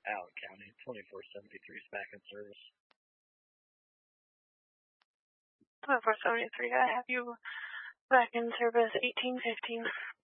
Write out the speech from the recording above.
Allen County, 2473 is back in service. 2473, I have you back in service 1815.